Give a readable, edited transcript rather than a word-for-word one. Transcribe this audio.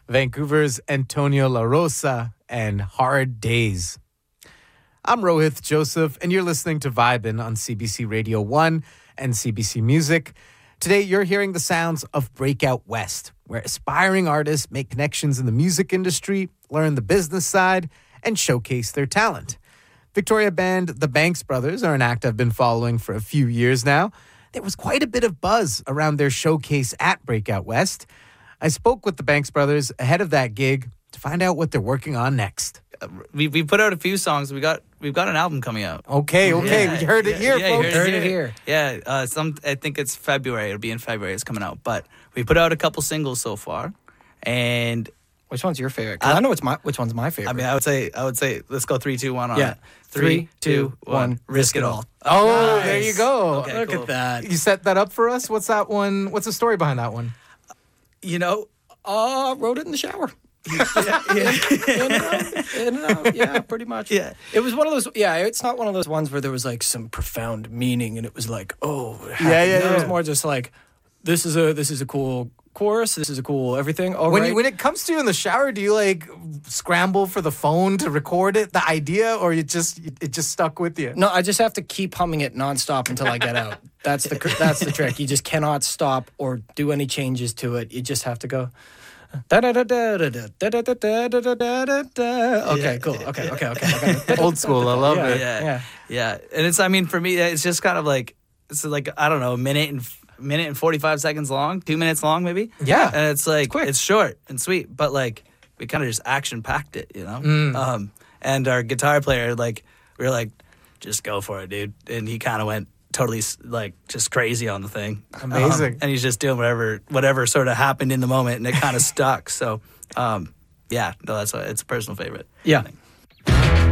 Vancouver's Antonio La Rosa, and Hard Days. I'm Rohith Joseph, and you're listening to Vibin' on CBC Radio 1 and CBC Music. Today, you're hearing the sounds of Breakout West, where aspiring artists make connections in the music industry, learn the business side, and showcase their talent. Victoria band The Banks Brothers are an act I've been following for a few years now. There was quite a bit of buzz around their showcase at Breakout West. I spoke with the Banks Brothers ahead of that gig to find out what they're working on next. We put out a few songs. We've got an album coming out. Okay. Yeah. We heard it here, folks. Heard it here. Yeah, I think it's February. It'll be in February. It's coming out. But we put out a couple singles so far, and which one's your favorite? 'Cause I know which one's my favorite. I mean, I would say, let's go 3, 2, 1 on yeah. it. 3, 2, 1. Risk it all. Oh, Nice. There you go. Okay, Look cool. at that. You set that up for us? What's that one? What's the story behind that one? You know, Wrote it in the shower. In and out. Yeah, pretty much. Yeah. It was one of those. Yeah, it's not one of those ones where there was like some profound meaning, and it was like, oh, It was more just like, this is a cool chorus. This is a cool everything. All right. When it comes to you in the shower, do you like scramble for the phone to record it, the idea, or it just stuck with you? No, I just have to keep humming it nonstop until I get out. That's the trick. You just cannot stop or do any changes to it. You just have to go. Okay, cool. Okay. Old school. I love it. Yeah. And it's, I mean, for me, it's just kind of like, it's like, I don't know, a minute and 45 seconds long, 2 minutes long, maybe. Yeah. And it's like, quick. it's short and sweet, but like, we kind of just action-packed it, you know? And our guitar player, like, we were like, just go for it, dude. And he kind of went totally, like, just crazy on the thing. Amazing. And he's just doing whatever sort of happened in the moment, and it kind of stuck. So, yeah, no, that's why it's a personal favorite. Yeah.